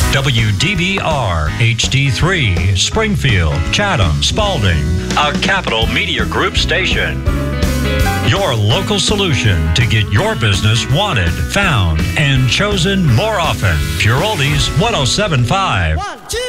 WDBR HD3, Springfield, Chatham, Spalding, a Capital Media Group station. Your local solution to get your business wanted, found, and chosen more often. Pure Oldies 107.5. 1, 2.